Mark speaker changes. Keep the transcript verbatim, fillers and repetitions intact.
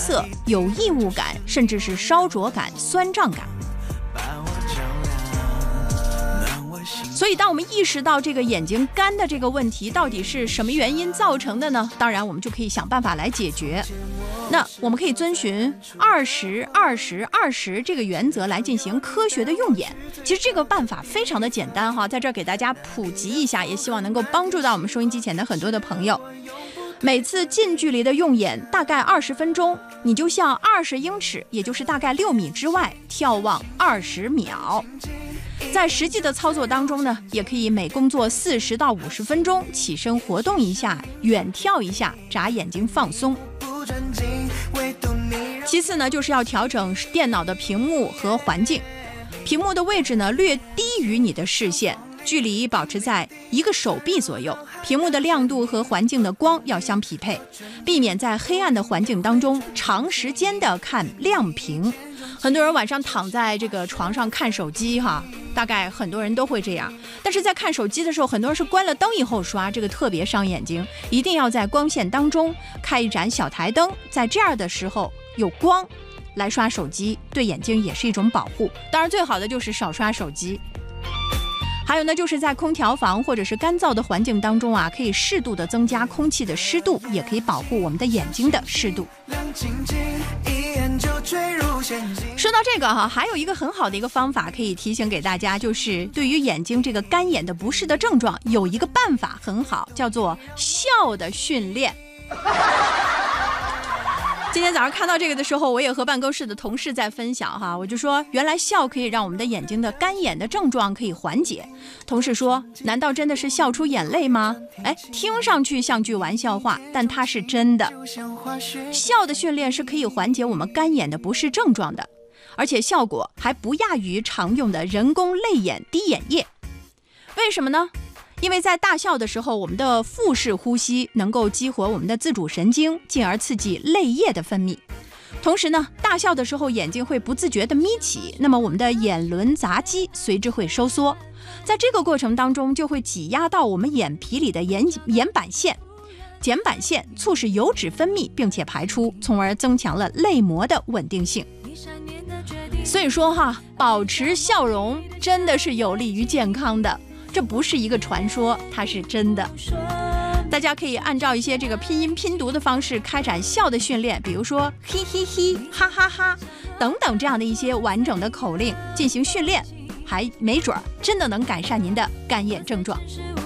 Speaker 1: 涩、有异物感，甚至是烧灼感、酸胀感。所以当我们意识到这个眼睛干的这个问题到底是什么原因造成的呢？当然我们就可以想办法来解决。那我们可以遵循二十二十二十这个原则来进行科学的用眼。其实这个办法非常的简单哈，在这儿给大家普及一下，也希望能够帮助到我们收音机前的很多的朋友。每次近距离的用眼大概二十分钟，你就向二十英尺，也就是大概六米之外眺望二十秒。在实际的操作当中呢，也可以每工作四十到五十分钟起身活动一下，远眺一下，眨眼睛放松。其次呢，就是要调整电脑的屏幕和环境，屏幕的位置呢略低于你的视线，距离保持在一个手臂左右，屏幕的亮度和环境的光要相匹配，避免在黑暗的环境当中长时间的看亮屏。很多人晚上躺在这个床上看手机哈，大概很多人都会这样，但是在看手机的时候，很多人是关了灯以后刷，这个特别伤眼睛，一定要在光线当中开一盏小台灯，在这样的时候有光来刷手机，对眼睛也是一种保护。当然最好的就是少刷手机。还有呢，就是在空调房或者是干燥的环境当中啊，可以适度的增加空气的湿度，也可以保护我们的眼睛的湿度。说到这个哈，还有一个很好的一个方法可以提醒给大家，就是对于眼睛这个干眼的不适的症状，有一个办法很好，叫做笑的训练。今天早上看到这个的时候，我也和办公室的同事在分享哈，我就说原来笑可以让我们的眼睛的干眼的症状可以缓解。同事说，难道真的是笑出眼泪吗？哎，听上去像句玩笑话，但它是真的。笑的训练是可以缓解我们干眼的不适症状的，而且效果还不亚于常用的人工泪眼滴眼液。为什么呢？因为在大笑的时候，我们的腹式呼吸能够激活我们的自主神经，进而刺激泪液的分泌。同时呢，大笑的时候眼睛会不自觉地眯起，那么我们的眼轮匝肌随之会收缩，在这个过程当中就会挤压到我们眼皮里的眼眼板腺，睑板腺促使油脂分泌并且排出，从而增强了泪膜的稳定性。所以说哈，保持笑容真的是有利于健康的。这不是一个传说，它是真的。大家可以按照一些这个拼音拼读的方式开展笑的训练，比如说嘿嘿嘿、哈哈哈等等这样的一些完整的口令进行训练，还没准真的能改善您的干眼症状。